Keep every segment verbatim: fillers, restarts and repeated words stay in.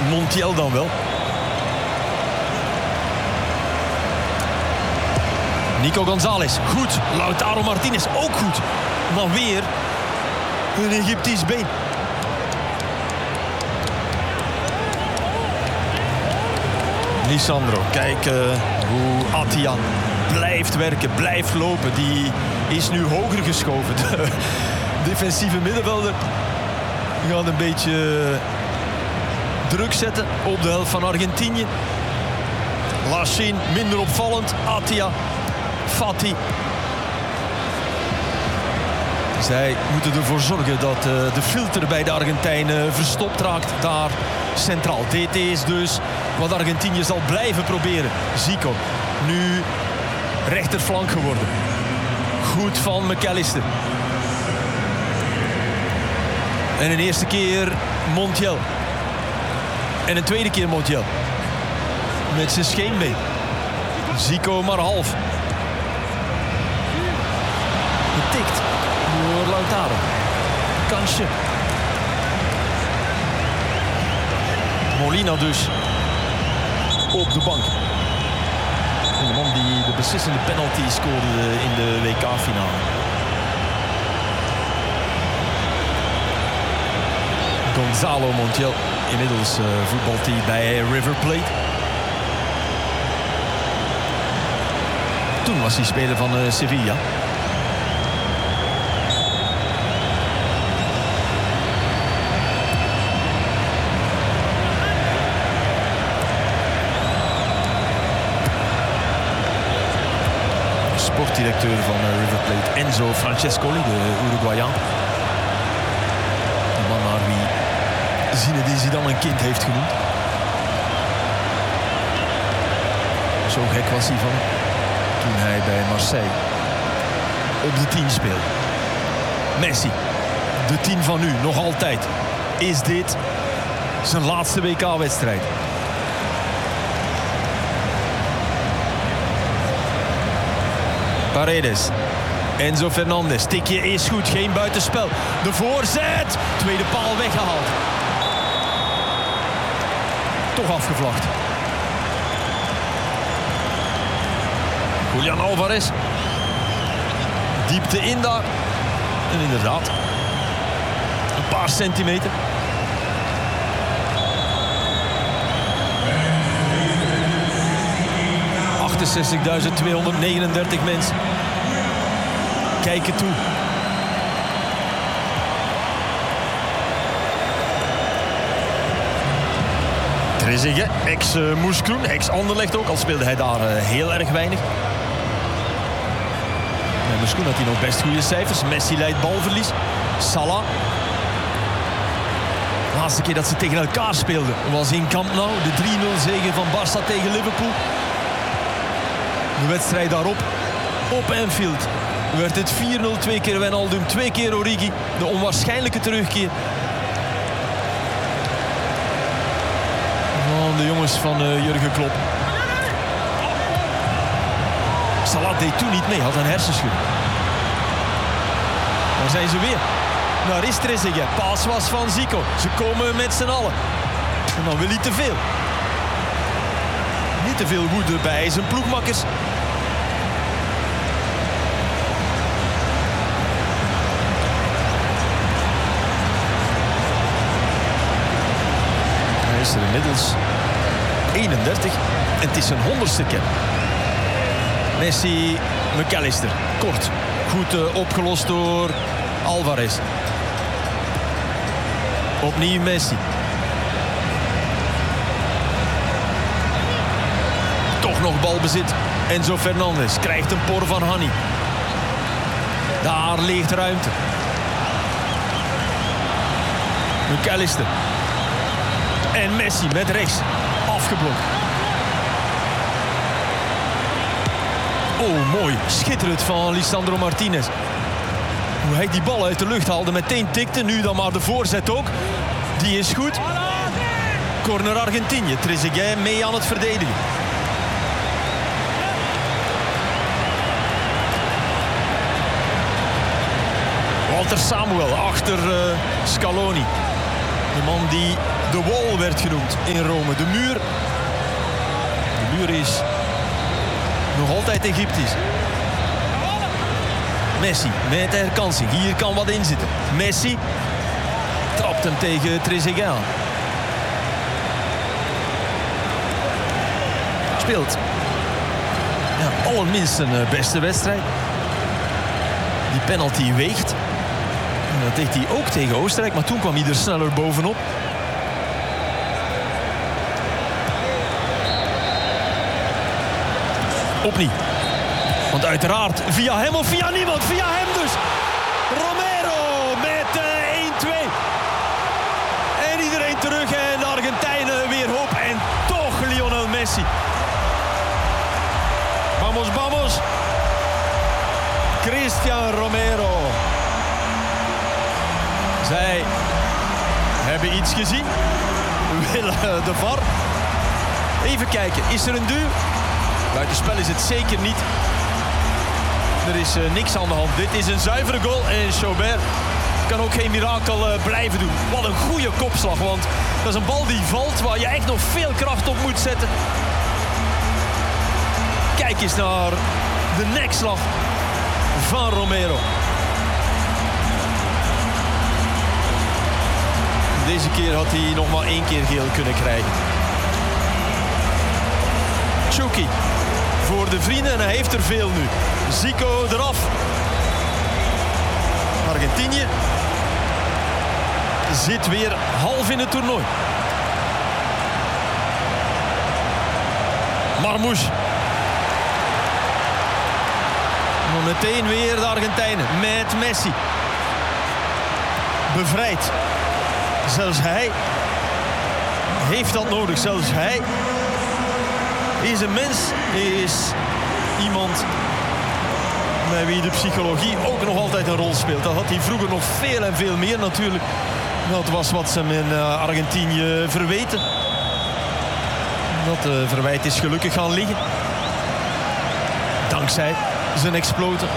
Montiel dan wel. Nico González, goed. Lautaro Martinez, ook goed. Maar weer een Egyptisch been. Lisandro, kijk uh, hoe Attia blijft werken, blijft lopen. Die is nu hoger geschoven. De defensieve middenvelder gaat een beetje druk zetten op de helft van Argentinië. Lachin minder opvallend. Attia, Fati. Zij moeten ervoor zorgen dat uh, de filter bij de Argentijnen verstopt raakt daar centraal. D T is dus wat Argentinië zal blijven proberen. Zico, nu rechterflank geworden. Goed van McAllister. En een eerste keer Montiel. En een tweede keer Montiel. Met zijn scheenbeen. Zico maar half. Getikt door Lautaro. Kansje. Molina dus op de bank. En de man die de beslissende penalty scoorde in de W K-finale. Gonzalo Montiel. Inmiddels uh, voetbalt hij bij River Plate. Toen was hij speler van uh, Sevilla. Sportdirecteur van uh, River Plate, Enzo Francescoli, de Uruguayaan. De man naar wie Zinedine Zidane een kind heeft genoemd. Zo gek was hij van toen hij bij Marseille op de tien speelde. Messi, de tien van nu, nog altijd. Is dit zijn laatste W K-wedstrijd? Paredes. Enzo Fernandez. Tikje is goed. Geen buitenspel. De voorzet. Tweede paal weggehaald. Toch afgevlacht. Julian Alvarez. Diepte in daar. En inderdaad. Een paar centimeter. achtenzestigduizend tweehonderdnegenendertig mensen kijken toe. Trezeguet, ex-Moeskroen, ex-Anderlecht ook, al speelde hij daar uh, heel erg weinig. Bij Moeskroen had hij nog best goede cijfers. Messi leidt balverlies. Salah. De laatste keer dat ze tegen elkaar speelden was in Camp Nou. De drie nul zege van Barça tegen Liverpool. De wedstrijd daarop, op Anfield, werd het vier nul, twee keer Wijnaldum, twee keer Origi. De onwaarschijnlijke terugkeer van de jongens van uh, Jurgen Klopp. Salah deed toen niet mee, had een hersenschudding. Daar zijn ze weer. Daar is Trezeguet, paas was van Zico. Ze komen met z'n allen. En dan wil hij te veel. Niet te veel woede bij zijn ploegmakkers. Hij is er inmiddels eenendertig en het is zijn honderdste keer. Messi, McAllister, kort. Goed uh, opgelost door Alvarez. Opnieuw Messi. Toch nog balbezit. Enzo Fernandez krijgt een por van Hani. Daar ligt ruimte. McAllister. En Messi met rechts. Afgeblokt. Oh, mooi. Schitterend van Lisandro Martinez. Hoe hij die bal uit de lucht haalde. Meteen tikte. Nu dan maar de voorzet ook. Die is goed. Corner Argentinië. Trezeguet mee aan het verdedigen. Walter Samuel achter uh, Scaloni. De man die de wall werd genoemd in Rome. De muur. De muur is nog altijd Egyptisch. Messi met de herkansing. Hier kan wat in zitten. Messi trapt hem tegen Trezeguet aan. Speelt ja, allerminst een beste wedstrijd. Die penalty weegt. En dat deed hij ook tegen Oostenrijk, maar toen kwam hij er sneller bovenop. Opnieuw. Want uiteraard via hem of via niemand. Via hem dus. Romero met uh, één twee. En iedereen terug en de Argentijnen weer hoop. En toch Lionel Messi. Vamos, vamos. Cristian Romero. Zij hebben iets gezien. We willen de V A R. Even kijken, is er een duw? Buitenspel is het zeker niet. Er is uh, niks aan de hand. Dit is een zuivere goal en Chaubert kan ook geen mirakel uh, blijven doen. Wat een goede kopslag, want dat is een bal die valt waar je echt nog veel kracht op moet zetten. Kijk eens naar de nekslag van Romero. Deze keer had hij nog maar één keer geel kunnen krijgen. Chucky voor de vrienden en hij heeft er veel nu. Zico eraf. Argentinië zit weer half in het toernooi. Marmouche. Maar meteen weer de Argentijnen met Messi. Bevrijd. Zelfs hij heeft dat nodig. Zelfs hij is een mens. Is iemand bij wie de psychologie ook nog altijd een rol speelt. Dat had hij vroeger nog veel en veel meer natuurlijk. Dat was wat ze hem in Argentinië verweten. Dat uh, verwijt is gelukkig gaan liggen. Dankzij zijn exploten.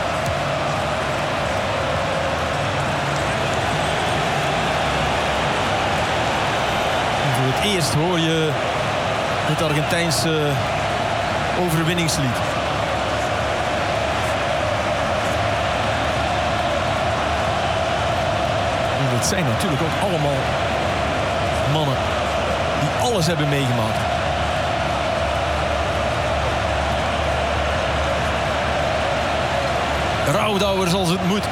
Voor het eerst hoor je het Argentijnse overwinningslied. En dat zijn natuurlijk ook allemaal mannen die alles hebben meegemaakt. Rouwdouwers als het moet.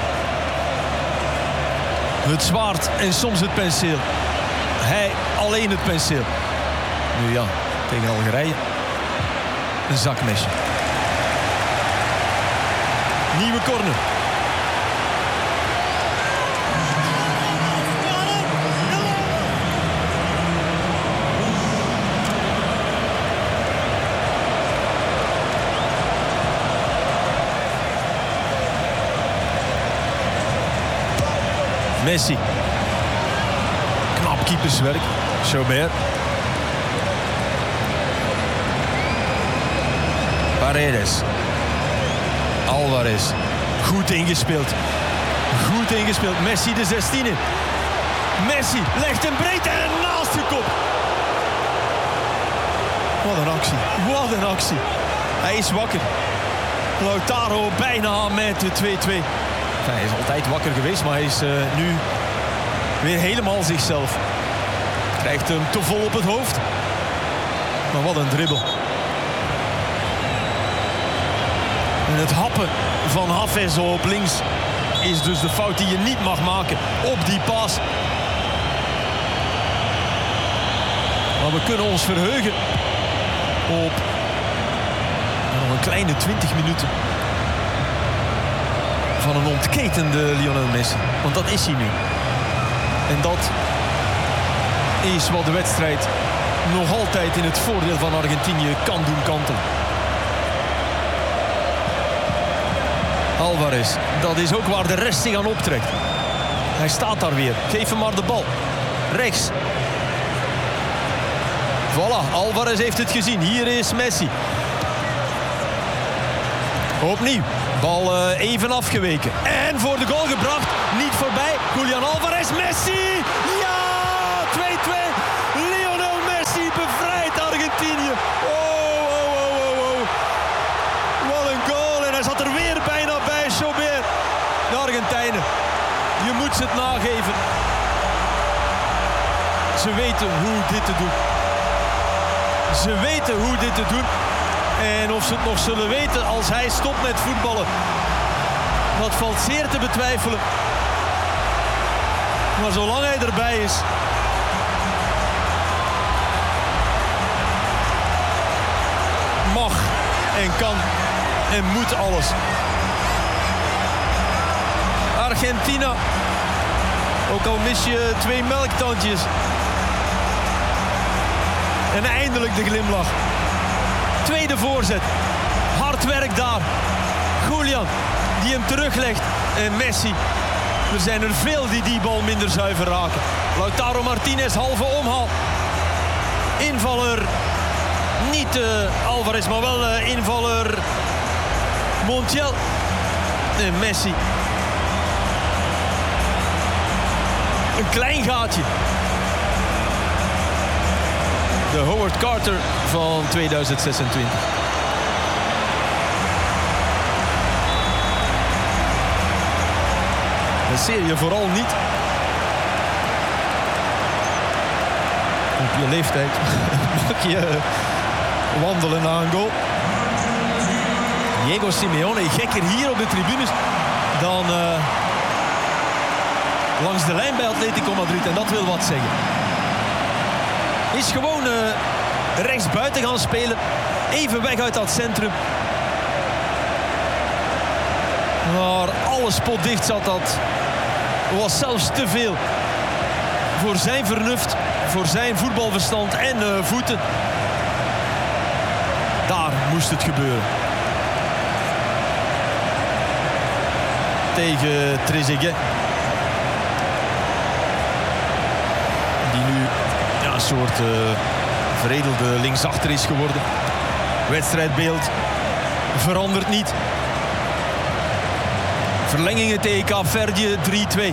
Het zwaard en soms het penseel. Hij alleen het penseel. Nu ja, tegen Algerije. Een zakmesje. Nieuwe corner. Messi. Knap keeperswerk. Chaubert. Paredes. Alvarez. Goed ingespeeld. Goed ingespeeld. Messi de zestien in. Messi legt hem breed en naast de kop. Wat een actie. Wat een actie. Hij is wakker. Lautaro bijna met de twee twee. Hij is altijd wakker geweest, maar hij is uh, nu weer helemaal zichzelf. Krijgt hem te vol op het hoofd. Maar wat een dribbel. En het happen van Hafez op links is dus de fout die je niet mag maken op die pas. Maar we kunnen ons verheugen op nog een kleine twintig minuten van een ontketende Lionel Messi. Want dat is hij nu. En dat is wat de wedstrijd nog altijd in het voordeel van Argentinië kan doen kantelen. Alvarez, dat is ook waar de rest zich aan optrekt. Hij staat daar weer. Geef hem maar de bal. Rechts. Voilà, Alvarez heeft het gezien. Hier is Messi. Opnieuw. Bal uh, even afgeweken. En voor de goal gebracht. Niet voorbij. Julian Alvarez. Messi. Ja! ze weten hoe dit te doen. Ze weten hoe dit te doen. En of ze het nog zullen weten als hij stopt met voetballen, dat valt zeer te betwijfelen. Maar zolang hij erbij is, mag en kan en moet alles. Argentina, ook al mis je twee melktandjes. En eindelijk de glimlach. Tweede voorzet. Hard werk daar. Julian, die hem teruglegt. En Messi. Er zijn er veel die die bal minder zuiver raken. Lautaro Martinez, halve omhaal. Invaller. Niet uh, Alvarez, maar wel uh, invaller Montiel. En Messi. Een klein gaatje. De Howard Carter van tweeduizend zesentwintig. Een serie vooral niet. Op je leeftijd mag je wandelen na een goal. Diego Simeone, gekker hier op de tribunes dan uh, langs de lijn bij Atletico Madrid. En dat wil wat zeggen. Is gewoon uh, rechts buiten gaan spelen. Even weg uit dat centrum. Maar alles spotdicht zat dat. Was zelfs te veel. Voor zijn vernuft. Voor zijn voetbalverstand en uh, voeten. Daar moest het gebeuren. Tegen Trezeguet. Die nu ja, een soort uh, veredelde linksachter is geworden. Wedstrijdbeeld verandert niet. Verlengingen tegen Kaapverdië drie twee.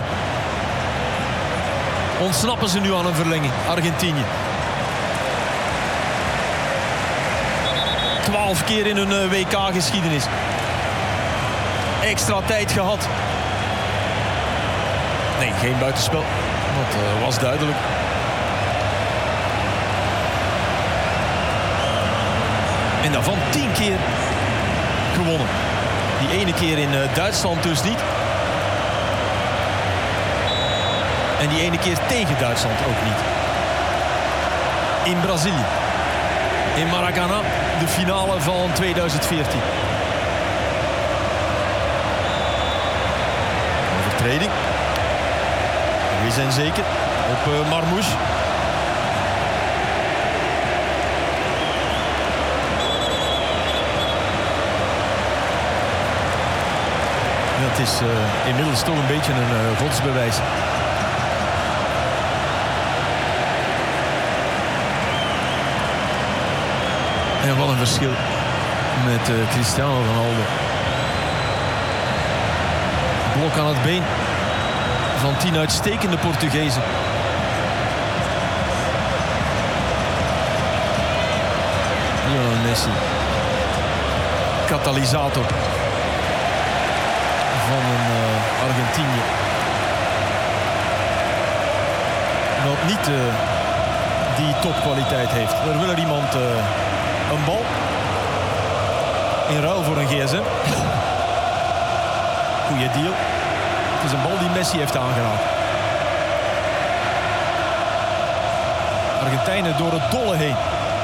Ontsnappen ze nu aan een verlenging, Argentinië. Twaalf keer in hun W K-geschiedenis. Extra tijd gehad. Nee, geen buitenspel. Dat uh, was duidelijk. En daarvan tien keer gewonnen. Die ene keer in uh, Duitsland dus niet. En die ene keer tegen Duitsland ook niet. In Brazilië. In Maracanã, de finale van tweeduizend veertien. Overtreding. We zijn zeker op uh, Marmouche. Het is uh, inmiddels toch een beetje een uh, godsbewijs. En wat een verschil met uh, Cristiano Ronaldo. Blok aan het been van tien uitstekende Portugezen. Lionel Messi. Katalysator van een uh, Argentinië. Dat niet uh, die topkwaliteit heeft. Er wil er iemand uh, een bal in ruil voor een gsm. Goeie deal. Het is een bal die Messi heeft aangeraakt. Argentijnen door het dolle heen.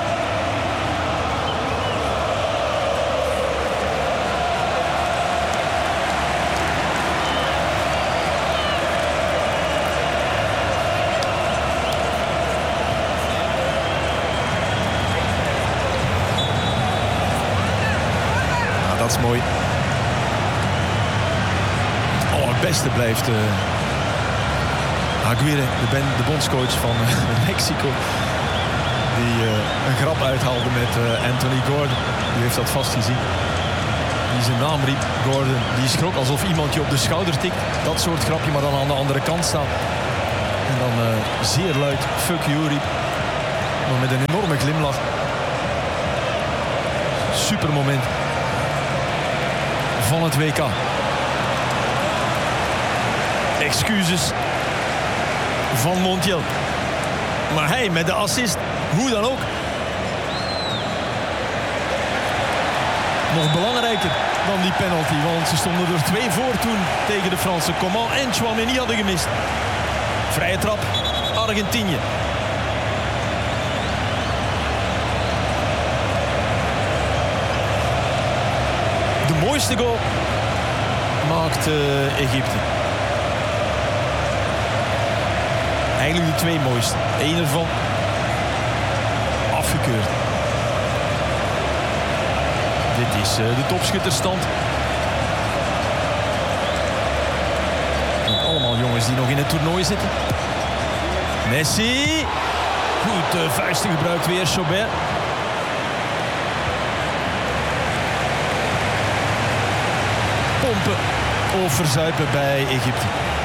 Dat is mooi. Oh, het beste blijft uh, Aguirre, de, ben, de bondscoach van uh, Mexico. Die uh, een grap uithaalde met uh, Anthony Gordon. U heeft dat vast gezien. Die zijn naam riep, Gordon. Die schrok alsof iemand je op de schouder tikt. Dat soort grapje, maar dan aan de andere kant staat. En dan uh, zeer luid, fuck you riep. Maar met een enorme glimlach. Super moment van het W K. Excuses van Montiel. Maar hij met de assist, hoe dan ook. Nog belangrijker dan die penalty, want ze stonden er twee voor toen tegen de Fransen. Coman en Tchouaméni hadden gemist. Vrije trap, Argentinië. De mooiste goal maakt uh, Egypte. Eigenlijk de twee mooiste. Eén ervan afgekeurd. Dit is uh, de topschutterstand. Allemaal jongens die nog in het toernooi zitten. Messi. Goed, uh, vuisten gebruikt weer, Chaubert. Pompen of verzuipen bij Egypte.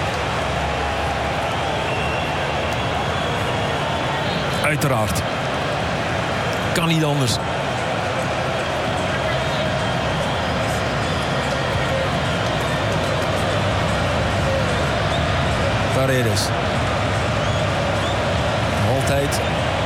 Uiteraard. Kan niet anders. Paredes. Altijd.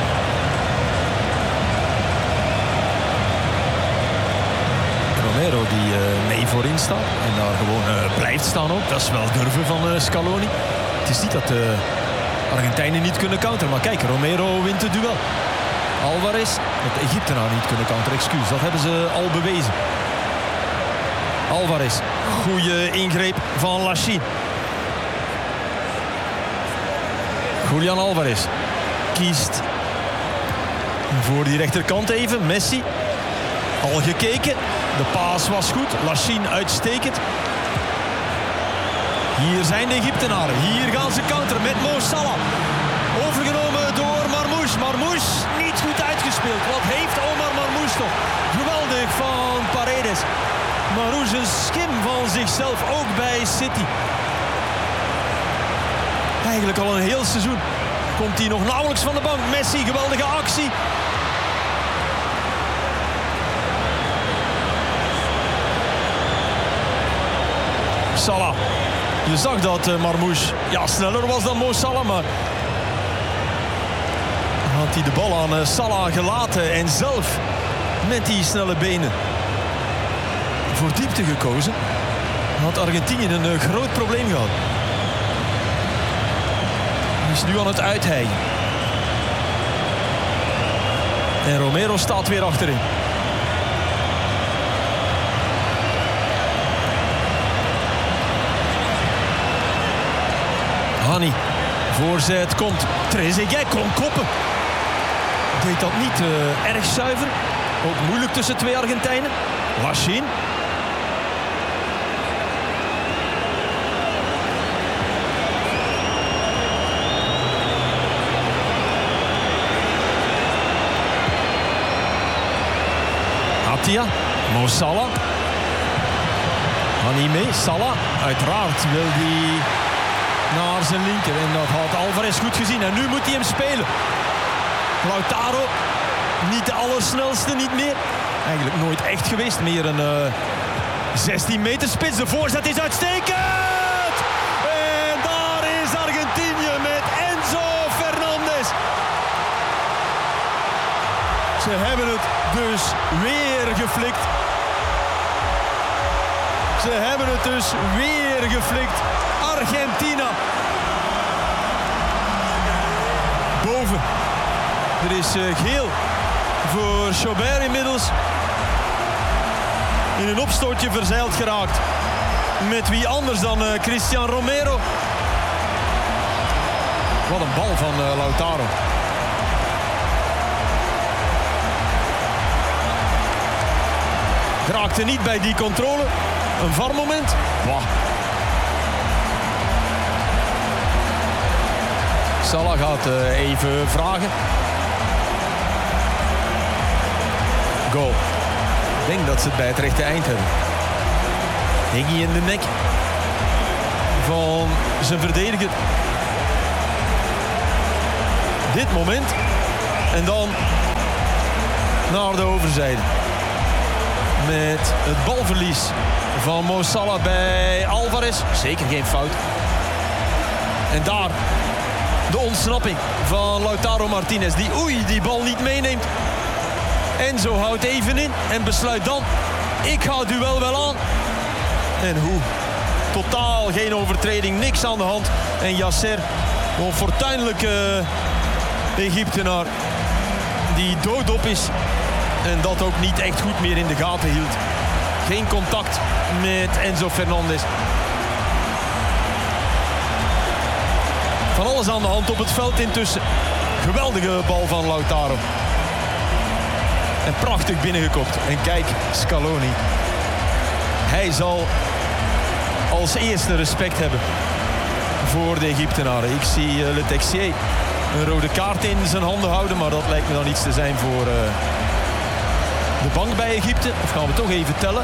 Romero die uh, mee voorin staat. En daar gewoon uh, blijft staan ook. Dat is wel durven van uh, Scaloni. Het is niet dat de uh, Argentijnen niet kunnen counteren. Maar kijk, Romero wint het duel. Alvarez, dat de Egyptenaren niet kunnen counteren. Excuus, dat hebben ze al bewezen. Alvarez. Goeie ingreep van Lachine. Julian Alvarez kiest voor die rechterkant even. Messi. Al gekeken. De paas was goed. Lachine uitstekend. Hier zijn de Egyptenaren. Hier gaan ze counteren met Mo Salah. Overgenomen door Marmouche. Marmouche niet goed uitgespeeld. Wat heeft Omar Marmouche toch? Geweldig van Paredes. Marmouche een schim van zichzelf. Ook bij City. Eigenlijk al een heel seizoen komt hij nog nauwelijks van de bank. Messi, geweldige actie. Salah. Je zag dat uh, Marmouche ja, sneller was dan Mo Salah, maar had hij de bal aan uh, Salah gelaten en zelf met die snelle benen voor diepte gekozen, had Argentinië een uh, groot probleem gehad. Hij is nu aan het uithijgen. En Romero staat weer achterin. Hani, voorzet komt. Trezeguet kon koppen. Deed dat niet uh, erg zuiver. Ook moeilijk tussen twee Argentijnen. Lachine. Atia, Mo Salah. Hani mee, Salah. Uiteraard wil hij naar zijn linker. En dat had Alvarez goed gezien. En nu moet hij hem spelen. Lautaro, niet de allersnelste, niet meer. Eigenlijk nooit echt geweest. Meer een uh, zestien meter spits. De voorzet is uitstekend! En daar is Argentinië met Enzo Fernandez. Ze hebben het dus weer geflikt. Ze hebben het dus weer geflikt. Argentina. Boven. Er is uh, geel voor Chaubert inmiddels. In een opstootje verzeild geraakt. Met wie anders dan uh, Cristian Romero. Wat een bal van uh, Lautaro. Raakte niet bij die controle. Een V A R-moment. Wow. Salah gaat uh, even vragen. Goal. Ik denk dat ze het bij het rechte eind hebben. Higgy in de nek van zijn verdediger. Dit moment. En dan naar de overzijde. Met het balverlies van Mo Salah bij Alvarez. Zeker geen fout. En daar De ontsnapping van Lautaro Martinez. Die oei, die bal niet meeneemt. Enzo houdt even in en besluit dan: ik ga het duel wel aan. En hoe? Totaal geen overtreding, niks aan de hand. En Yasser, een fortuinlijke Egyptenaar, die doodop is. En dat ook niet echt goed meer in de gaten hield. Geen contact met Enzo Fernandez. Van alles aan de hand op het veld intussen. Geweldige bal van Lautaro. En prachtig binnengekopt. En kijk, Scaloni. Hij zal als eerste respect hebben voor de Egyptenaren. Ik zie uh, Le Texier een rode kaart in zijn handen houden. Maar dat lijkt me dan iets te zijn voor uh, de bank bij Egypte. Of gaan we toch even tellen.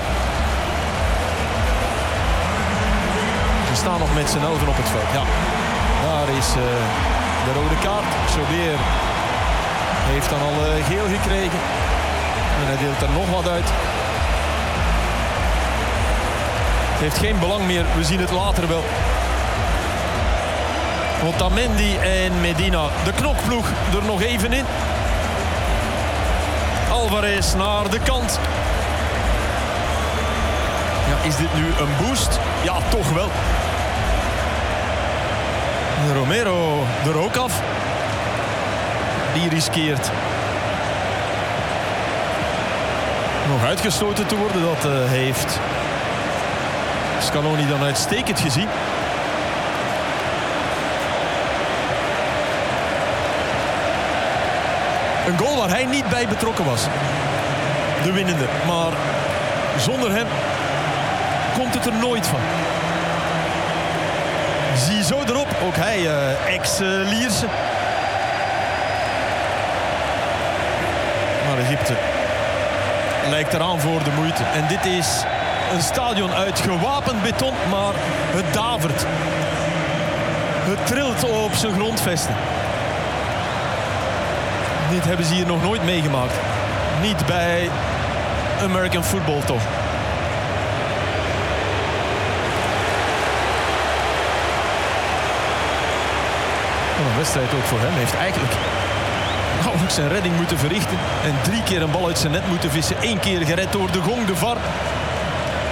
Ze staan nog met z'n elfen op het veld. Ja, daar is uh, de rode kaart. Sober heeft dan al uh, geel gekregen. En hij deelt er nog wat uit. Het heeft geen belang meer. We zien het later wel. Otamendi en Medina. De knokploeg er nog even in. Alvarez naar de kant. Ja, is dit nu een boost? Ja, toch wel. Romero er ook af. Die riskeert nog uitgestoten te worden. Dat uh, heeft Scaloni dan uitstekend gezien. Een goal waar hij niet bij betrokken was. De winnende. Maar zonder hem komt het er nooit van. Zie zo erop. Ook hij, uh, ex-Lierse. Uh, maar Egypte lijkt eraan voor de moeite. En dit is een stadion uit gewapend beton, maar het davert. Het trilt op zijn grondvesten. Dit hebben ze hier nog nooit meegemaakt. Niet bij American football toch. Een wedstrijd ook voor hem. Hij heeft eigenlijk nauwelijks zijn redding moeten verrichten. En drie keer een bal uit zijn net moeten vissen. Eén keer gered door de gong, de V A R.